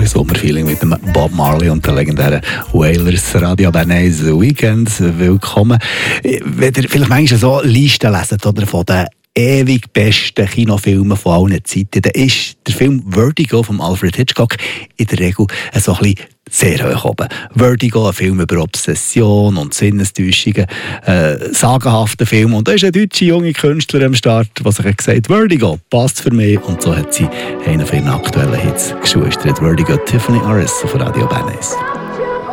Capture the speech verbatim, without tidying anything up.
Sommerfeeling mit dem Bob Marley und der legendären Wailers. Radio Bernays Weekend. Willkommen. Wenn ihr vielleicht manchmal so Listen leset oder von den ewig besten Kinofilmen von allen Zeiten, dann ist der Film Vertigo von Alfred Hitchcock in der Regel so ein bisschen sehr hoch oben. Vertigo, ein Film über Obsession und Sinnestäuschungen, äh, sagenhafter Film. Und da ist eine deutsche junge Künstlerin am Start, die sich gesagt hat, Vertigo passt für mich. Und so hat sie einen von ihren aktuellen Hits geschustert. Vertigo, Tiffany Harris auf Radio Bernays.